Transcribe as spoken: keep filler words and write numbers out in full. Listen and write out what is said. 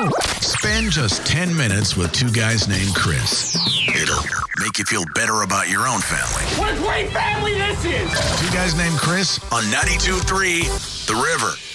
Spend just ten minutes with two guys named Chris. It'll make you feel better about your own family. What a great family this is! Two guys named Chris on ninety-two point three The River.